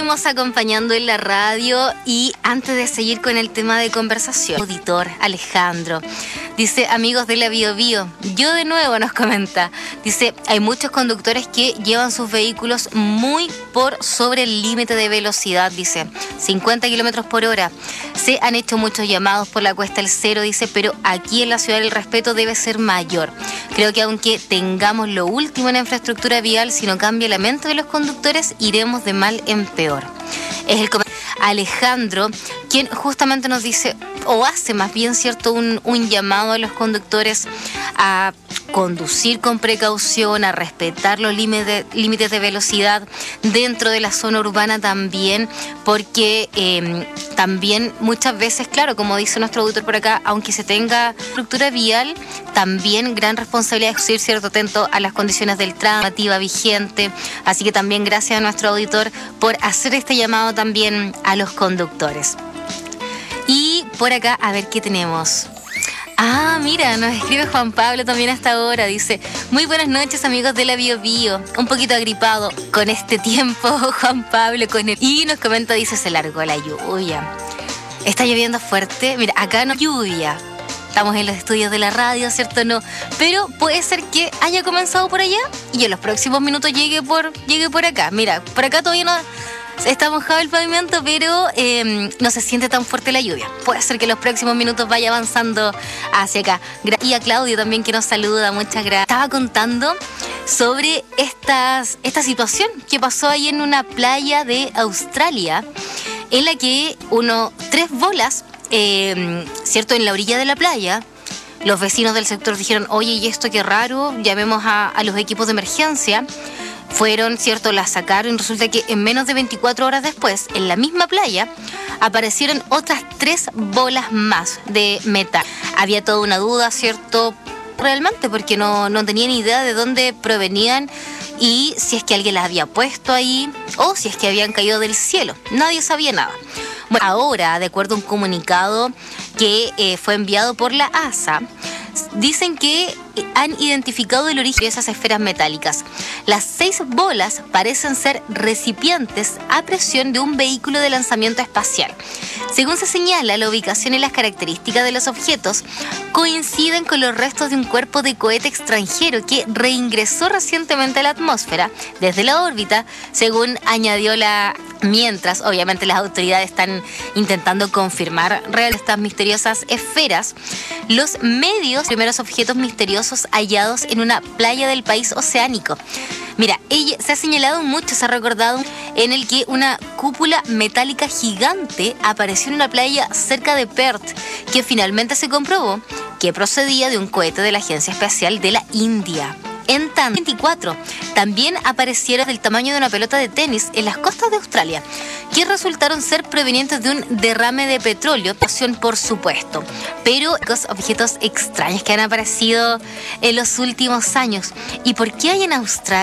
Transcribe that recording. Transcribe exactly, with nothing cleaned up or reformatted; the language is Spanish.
seguimos acompañando en la radio y antes de seguir con el tema de conversación, auditor Alejandro dice: amigos de la Bio Bio, yo de nuevo nos comenta, dice, hay muchos conductores que llevan sus vehículos muy por sobre el límite de velocidad, dice, cincuenta kilómetros por hora. Se han hecho muchos llamados por la Cuesta del Cero, dice, pero aquí en la ciudad el respeto debe ser mayor. Creo que aunque tengamos lo último en la infraestructura vial, si no cambia la mente de los conductores, iremos de mal en peor. Es el Alejandro quien justamente nos dice, o hace más bien, cierto, un, un llamado a los conductores a conducir con precaución, a respetar los límites límites de velocidad dentro de la zona urbana también, porque eh, también muchas veces, claro, como dice nuestro auditor por acá, aunque se tenga estructura vial, también gran responsabilidad es ir cierto atento a las condiciones del tránsito vigente, así que también gracias a nuestro auditor por hacer este llamado también a los conductores. Y por acá, a ver qué tenemos. Ah, mira, nos escribe Juan Pablo también hasta ahora. Dice, muy buenas noches, amigos de la Bio Bio. Un poquito agripado con este tiempo, Juan Pablo. Con el... Y nos comenta, dice, se largó la lluvia. Está lloviendo fuerte. Mira, acá no lluvia. Estamos en los estudios de la radio, ¿cierto? No. Pero puede ser que haya comenzado por allá y en los próximos minutos llegue por, llegue por acá. Mira, por acá todavía no... Está mojado el pavimento, pero eh, no se siente tan fuerte la lluvia. Puede ser que en los próximos minutos vaya avanzando hacia acá. Y a Claudio también, que nos saluda, muchas gracias. Estaba contando sobre estas, esta situación que pasó ahí en una playa de Australia, en la que uno, tres bolas, eh, ¿cierto?, en la orilla de la playa. Los vecinos del sector dijeron, oye, ¿y esto qué raro? Llamemos a, a los equipos de emergencia. Fueron, cierto, la sacaron y resulta que en menos de veinticuatro horas después, en la misma playa, aparecieron otras tres bolas más de metal. Había toda una duda, cierto, realmente, porque no, no tenían idea de dónde provenían y si es que alguien las había puesto ahí o si es que habían caído del cielo. Nadie sabía nada. Bueno, ahora, de acuerdo a un comunicado que eh, fue enviado por la A S A, dicen que han identificado el origen de esas esferas metálicas. Las seis bolas parecen ser recipientes a presión de un vehículo de lanzamiento espacial. Según se señala, la ubicación y las características de los objetos coinciden con los restos de un cuerpo de cohete extranjero que reingresó recientemente a la atmósfera desde la órbita, según añadió la... Mientras, obviamente, las autoridades están intentando confirmar real estas misteriosas esferas, los medios, primeros objetos misteriosos hallados en una playa del país oceánico. Mira, ella, se ha señalado mucho, se ha recordado en el que una cúpula metálica gigante apareció en una playa cerca de Perth, que finalmente se comprobó que procedía de un cohete de la Agencia Espacial de la India. En tanto, veinticuatro también aparecieron del tamaño de una pelota de tenis en las costas de Australia, que resultaron ser provenientes de un derrame de petróleo, por supuesto, pero los objetos extraños que han aparecido en los últimos años. ¿Y por qué hay en Australia